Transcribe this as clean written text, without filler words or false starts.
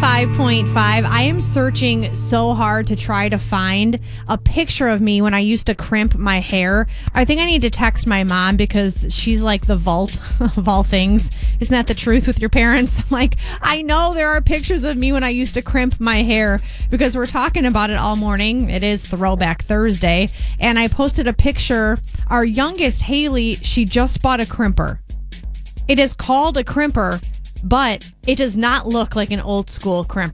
105.5. I am searching so hard to try to find a picture of me when I used to crimp my hair. I think I need to text my mom because she's like the vault of all things. Isn't that the truth with your parents? Like, I know there are pictures of me when I used to crimp my hair because we're talking about it all morning. It is Throwback Thursday. And I posted a picture. Our youngest, Haley, she just bought a crimper. It is called a crimper, but it does not look like an old school crimper.